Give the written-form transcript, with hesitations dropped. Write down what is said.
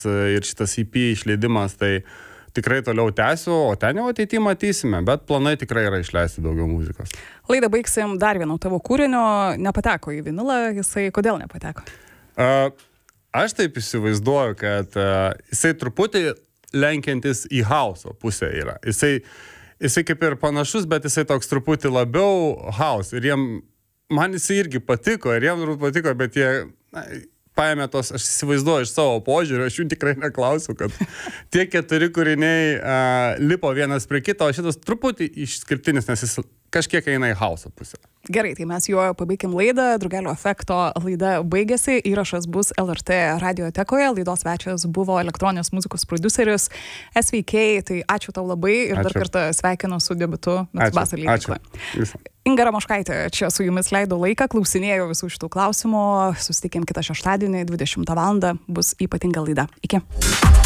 ir šitas EP išleidimas, tai tikrai toliau tęsiu, o ten jau ateityje matysime, bet planai tikrai yra išleisti daugiau muzikos. Laidą baigsim dar vienu tavo kūrinio, nepateko į vinilą, jisai kodėl nepateko? Aš taip įsivaizduoju, kad jisai truputį lenkiantis į hauso pusę yra. Jisai kaip ir panašus, bet jisai toks truputį labiau house. Ir man jisai irgi patiko, ir jiem patiko, bet jie paėmė tos, aš įsivaizduoju iš savo požiūrio, aš jų tikrai neklausiu, kad tie 4 kūriniai lipo vienas prie kito, o šitas truputį išskirtinis, nes jis kažkiek eina į hauso pusę. Gerai, tai mes juo pabaikim laidą. Drugelio efekto laida baigėsi. Įrašas bus LRT radiotekoje. Laidos svečias buvo elektroninės muzikos prodiuseris SVK. Tai ačiū tau labai ir dar kartą sveikinu su debiutu Metsubasa leidykloje. Inga Ramoškaitė čia su jumis leido laiką, klausinėjau visų šitų klausimų. Susitikim kitą šeštadienį 20 val. Bus ypatinga laida. Iki.